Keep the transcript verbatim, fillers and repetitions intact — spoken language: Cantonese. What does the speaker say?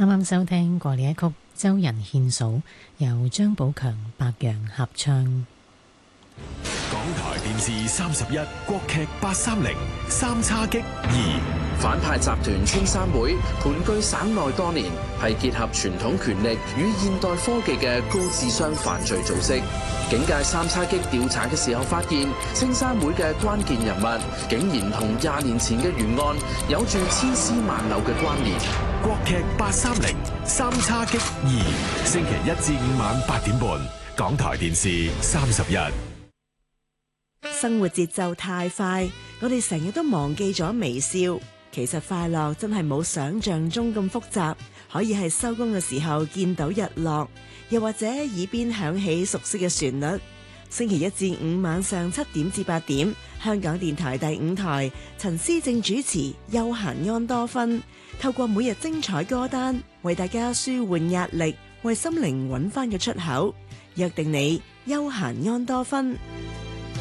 啱啱收聽過呢一曲《周人獻數》，由張寶強、白楊合唱。 港台電視三十一，國劇八三零三叉戟二。 反派集團青山會盤踞省內多年，係結合傳統權力與現代科技嘅高智商犯罪組織。警界三叉戟調查嘅時候發現，青山會嘅關鍵人物竟然同廿年前嘅懸案有住千絲萬縷嘅關聯。 國劇八三零三叉戟二，星期一至五晚八點半，港台電視三十一。 生活節奏太快，我哋成日都忘記咗微笑。其實快樂真係冇想象中咁複雜，可以係收工嘅時候見到日落，又或者耳邊響起熟悉嘅旋律。星期一至五晚上七點至八點，香港電台第五台，陳思正主持《休閒安多芬》，透過每日精彩歌單，為大家舒緩壓力，為心靈揾翻個出口。約定你休閒安多芬。